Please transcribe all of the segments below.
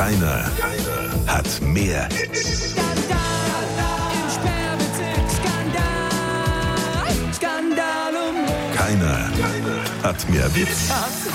Keiner hat mehr Hits. Keiner hat mehr Witz.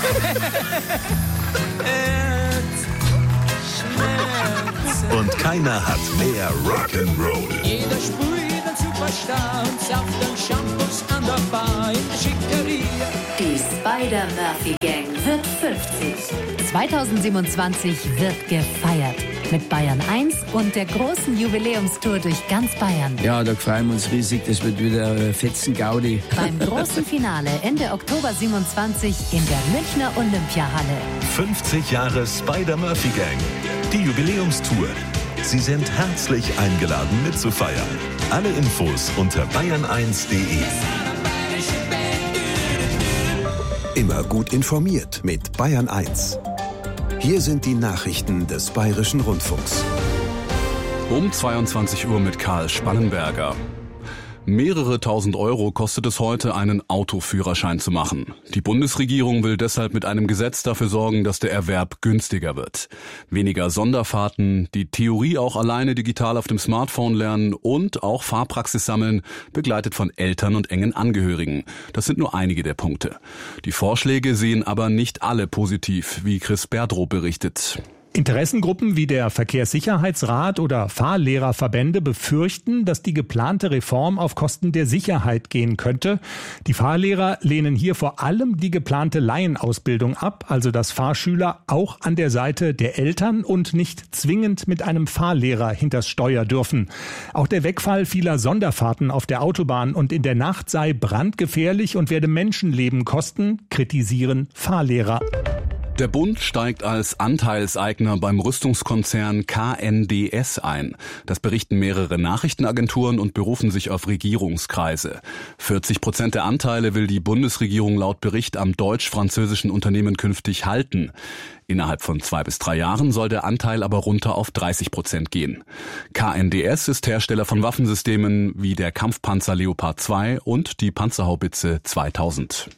Und keiner hat mehr Rock'n'Roll. Jeder sprüht einen Superstar und sauft den Shampoos an der Bar in der Schickeria. Die Spider-Murphy-Gang wird 50. 2027 wird gefeiert. Mit Bayern 1 und der großen Jubiläumstour durch ganz Bayern. Ja, da freuen wir uns riesig. Das wird wieder Fetzen-Gaudi. Beim großen Finale Ende Oktober 27 in der Münchner Olympiahalle. 50 Jahre Spider-Murphy-Gang. Die Jubiläumstour. Sie sind herzlich eingeladen mitzufeiern. Alle Infos unter bayern1.de. Immer gut informiert mit Bayern 1. Hier sind die Nachrichten des Bayerischen Rundfunks. Um 22 Uhr mit Karl Spannenberger. Mehrere tausend Euro kostet es heute, einen Autoführerschein zu machen. Die Bundesregierung will deshalb mit einem Gesetz dafür sorgen, dass der Erwerb günstiger wird. Weniger Sonderfahrten, die Theorie auch alleine digital auf dem Smartphone lernen und auch Fahrpraxis sammeln, begleitet von Eltern und engen Angehörigen. Das sind nur einige der Punkte. Die Vorschläge sehen aber nicht alle positiv, wie Chris Berdrow berichtet. Interessengruppen wie der Verkehrssicherheitsrat oder Fahrlehrerverbände befürchten, dass die geplante Reform auf Kosten der Sicherheit gehen könnte. Die Fahrlehrer lehnen hier vor allem die geplante Laienausbildung ab, also dass Fahrschüler auch an der Seite der Eltern und nicht zwingend mit einem Fahrlehrer hinters Steuer dürfen. Auch der Wegfall vieler Sonderfahrten auf der Autobahn und in der Nacht sei brandgefährlich und werde Menschenleben kosten, kritisieren Fahrlehrer. Der Bund steigt als Anteilseigner beim Rüstungskonzern KNDS ein. Das berichten mehrere Nachrichtenagenturen und berufen sich auf Regierungskreise. 40% der Anteile will die Bundesregierung laut Bericht am deutsch-französischen Unternehmen künftig halten. Innerhalb von 2 bis 3 Jahren soll der Anteil aber runter auf 30% gehen. KNDS ist Hersteller von Waffensystemen wie der Kampfpanzer Leopard 2 und die Panzerhaubitze 2000.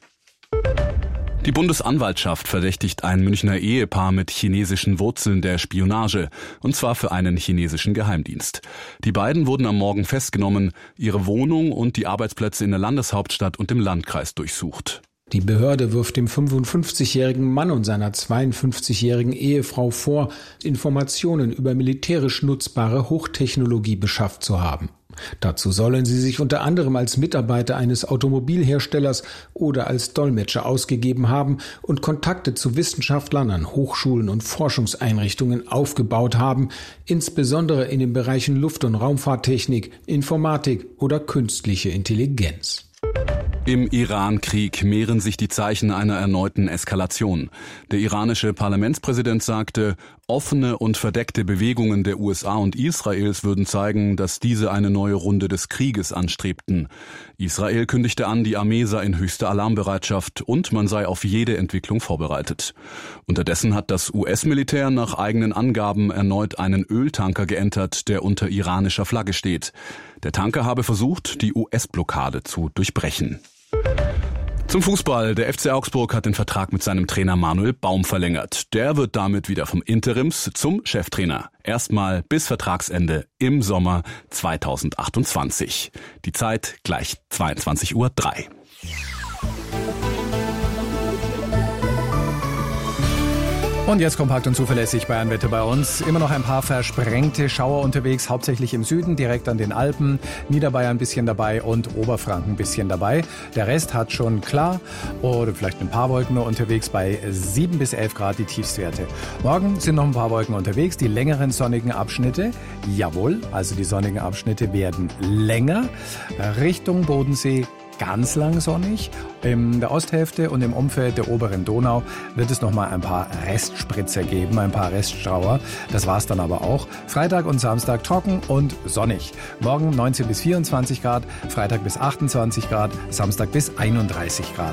Die Bundesanwaltschaft verdächtigt ein Münchner Ehepaar mit chinesischen Wurzeln der Spionage, und zwar für einen chinesischen Geheimdienst. Die beiden wurden am Morgen festgenommen, ihre Wohnung und die Arbeitsplätze in der Landeshauptstadt und im Landkreis durchsucht. Die Behörde wirft dem 55-jährigen Mann und seiner 52-jährigen Ehefrau vor, Informationen über militärisch nutzbare Hochtechnologie beschafft zu haben. Dazu sollen sie sich unter anderem als Mitarbeiter eines Automobilherstellers oder als Dolmetscher ausgegeben haben und Kontakte zu Wissenschaftlern an Hochschulen und Forschungseinrichtungen aufgebaut haben, insbesondere in den Bereichen Luft- und Raumfahrttechnik, Informatik oder künstliche Intelligenz. Im Iran-Krieg mehren sich die Zeichen einer erneuten Eskalation. Der iranische Parlamentspräsident sagte, offene und verdeckte Bewegungen der USA und Israels würden zeigen, dass diese eine neue Runde des Krieges anstrebten. Israel kündigte an, die Armee sei in höchster Alarmbereitschaft und man sei auf jede Entwicklung vorbereitet. Unterdessen hat das US-Militär nach eigenen Angaben erneut einen Öltanker geentert, der unter iranischer Flagge steht. Der Tanker habe versucht, die US-Blockade zu durchbrechen. Zum Fußball. Der FC Augsburg hat den Vertrag mit seinem Trainer Manuel Baum verlängert. Der wird damit wieder vom Interims zum Cheftrainer. Erstmal bis Vertragsende im Sommer 2028. Die Zeit gleich 22:03 Uhr. Und jetzt kompakt und zuverlässig Bayernwetter bei uns. Immer noch ein paar versprengte Schauer unterwegs, hauptsächlich im Süden, direkt an den Alpen. Niederbayern ein bisschen dabei und Oberfranken ein bisschen dabei. Der Rest hat schon klar oder vielleicht ein paar Wolken nur unterwegs bei 7 bis 11 Grad die Tiefstwerte. Morgen sind noch ein paar Wolken unterwegs, die längeren sonnigen Abschnitte. Jawohl, also die sonnigen Abschnitte werden länger. Richtung Bodensee ganz lang sonnig. In der Osthälfte und im Umfeld der oberen Donau wird es noch mal ein paar Restspritzer geben, ein paar Restschauer. Das war's dann aber auch. Freitag und Samstag trocken und sonnig. Morgen 19 bis 24 Grad, Freitag bis 28 Grad, Samstag bis 31 Grad.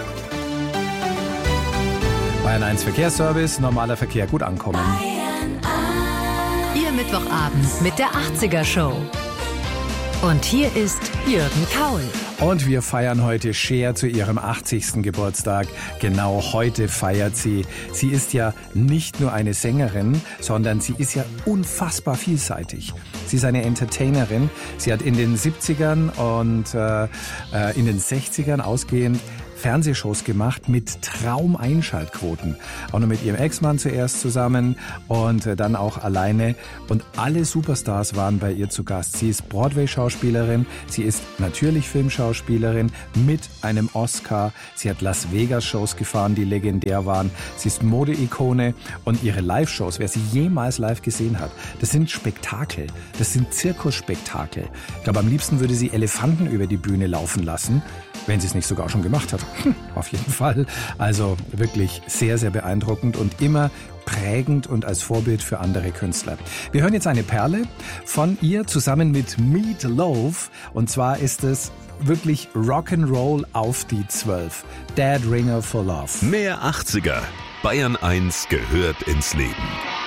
Bayern 1 Verkehrsservice, normaler Verkehr gut ankommen. Ihr Mittwochabend mit der 80er Show. Und hier ist Jürgen Kaul. Und wir feiern heute Cher zu ihrem 80. Geburtstag. Genau heute feiert sie. Sie ist ja nicht nur eine Sängerin, sondern sie ist ja unfassbar vielseitig. Sie ist eine Entertainerin. Sie hat in den 70ern und in den 60ern ausgehend Fernsehshows gemacht mit Traumeinschaltquoten. Auch noch mit ihrem Ex-Mann zuerst zusammen und dann auch alleine. Und alle Superstars waren bei ihr zu Gast. Sie ist Broadway-Schauspielerin, sie ist natürlich Filmschauspielerin mit einem Oscar. Sie hat Las Vegas-Shows gefahren, die legendär waren. Sie ist Modeikone und ihre Live-Shows, wer sie jemals live gesehen hat, das sind Spektakel. Das sind Zirkusspektakel. Ich glaube, am liebsten würde sie Elefanten über die Bühne laufen lassen, wenn sie es nicht sogar schon gemacht hat. Auf jeden Fall. Also wirklich sehr, sehr beeindruckend und immer prägend und als Vorbild für andere Künstler. Wir hören jetzt eine Perle von ihr zusammen mit Meat Loaf. Und zwar ist es wirklich Rock'n'Roll auf die 12. Dead Ringer for Love. Mehr 80er. Bayern 1 gehört ins Leben.